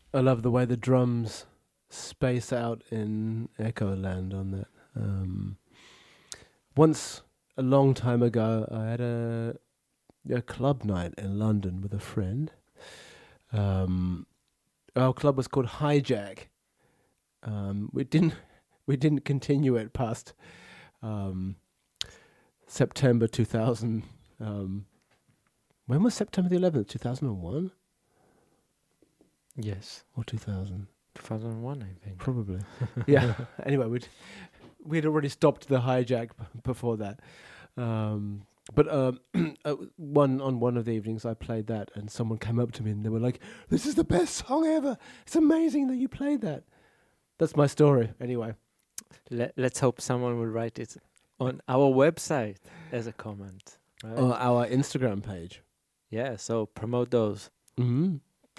I love the way the drums space out in Echo Land on that. Once, a long time ago, I had a club night in London with a friend. Our club was called Hijack. We didn't continue it past September 2000. When was September the 11th? 2001 Yes, or 2000? 2001, I think. Probably. Yeah. Anyway, we'd already stopped the Hijack before that. But one of the evenings I played that, and someone came up to me and they were like, "This is the best song ever! It's amazing that you played that." That's my story. Anyway, Let's hope someone will write it on our website as a comment. Right? our Instagram page. Yeah, so promote those. Mm-hmm.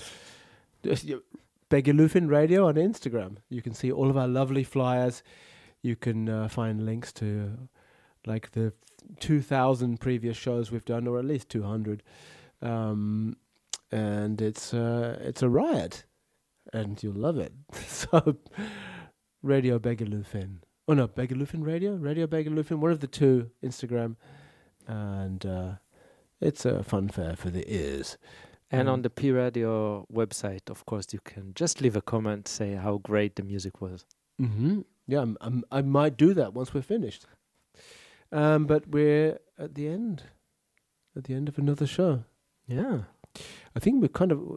Begelufin Radio on Instagram. You can see all of our lovely flyers. You can find links to like the 2,000 previous shows we've done, or at least 200. And it's a riot, and you'll love it. So, Radio Begelufin. Oh no, Begelufin Radio, Radio Begelufin. One of the two, Instagram, and it's a fun fair for the ears. And on the P Radio website, of course, you can just leave a comment, say how great the music was. Mm-hmm. Yeah, I might do that once we're finished. But we're at the end of another show. Yeah. I think we're kind of.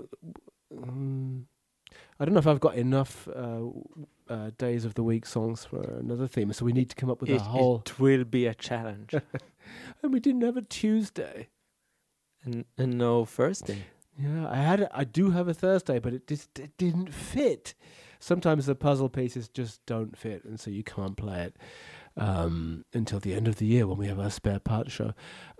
I don't know if I've got enough days of the week songs for another theme, so we need to come up with a whole. It will be a challenge. And we didn't have a Tuesday. and no Thursday. Yeah, I do have a Thursday, but it didn't fit. Sometimes the puzzle pieces just don't fit, and so you can't play it until the end of the year when we have our spare part show.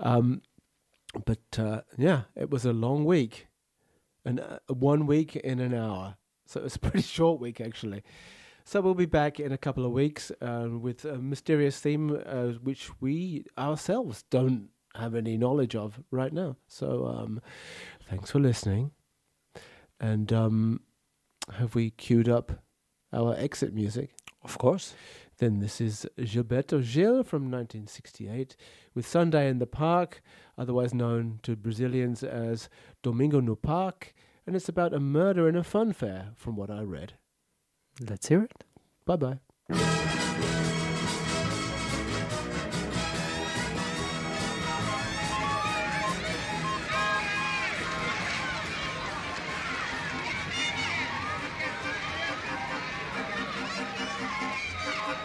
But it was a long week, and 1 week in an hour, so it was a pretty short week actually. So we'll be back in a couple of weeks with a mysterious theme which we ourselves don't have any knowledge of right now. So thanks for listening. And have we queued up our exit music? Of course. Then this is Gilberto Gil from 1968 with Sunday in the Park, otherwise known to Brazilians as Domingo no Parque, and it's about a murder in a fun fair, from what I read. Let's hear it. Bye-bye.